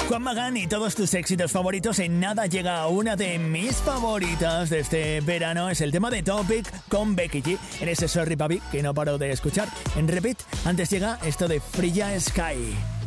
Juan Magán y todos tus éxitos favoritos. En nada llega una de mis favoritas de este verano. Es el tema de Topic con Becky G en ese Sorry Papi que no paro de escuchar en repeat. Antes llega esto de Frilla Sky.